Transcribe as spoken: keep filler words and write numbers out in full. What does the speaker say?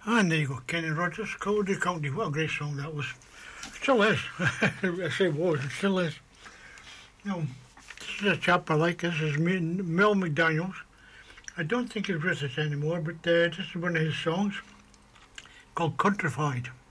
And there you go, Kenny Rogers, Cody County. What a great song that was. Still is. I say was, it still is. Now, this is a chap I like. This is Mel McDaniels. I don't think he's with us anymore, but uh, this is one of his songs called Countrified.